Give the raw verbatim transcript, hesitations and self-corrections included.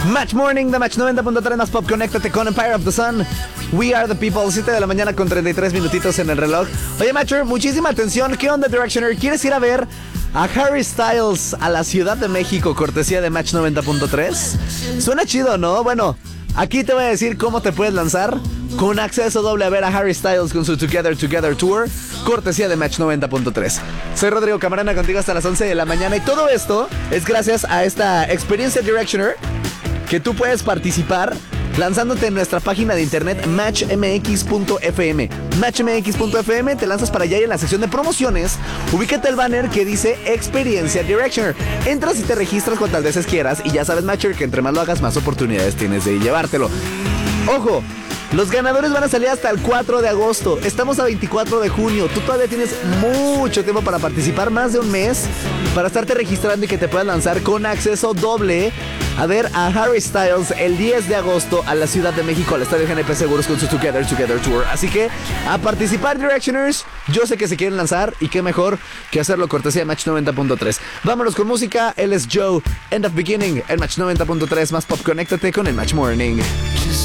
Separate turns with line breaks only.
Match Morning de Match noventa punto tres más Pop. Conéctate con Empire of the Sun. We are the people. siete de la mañana con treinta y tres minutitos en el reloj. Oye, Matcher, muchísima atención. ¿Qué onda, Directioner? ¿Quieres ir a ver a Harry Styles a la Ciudad de México, cortesía de Match noventa punto tres? Suena chido, ¿no? Bueno, aquí te voy a decir cómo te puedes lanzar con acceso doble a ver a Harry Styles con su Together Together Tour, cortesía de Match noventa punto tres. Soy Rodrigo Camarena, contigo hasta las once de la mañana, y todo esto es gracias a esta experiencia Directioner que tú puedes participar lanzándote en nuestra página de internet match m x punto f m. match m x punto f m, te lanzas para allá y en la sección de promociones ubícate el banner que dice Experiencia Directioner. Entras y te registras cuantas veces quieras, y ya sabes, Matcher, que entre más lo hagas, más oportunidades tienes de llevártelo. Ojo, los ganadores van a salir hasta el cuatro de agosto. Estamos a veinticuatro de junio. Tú todavía tienes mucho tiempo para participar, más de un mes, para estarte registrando y que te puedas lanzar con acceso doble a ver a Harry Styles el diez de agosto a la Ciudad de México, al Estadio G N P Seguros con su Together Together Tour. Así que a participar, Directioners. Yo sé que se quieren lanzar, y qué mejor que hacerlo cortesía de Match noventa punto tres. Vámonos con música. Él es Joe, End of Beginning, en Match noventa punto tres más Pop. Conéctate con el Match Morning.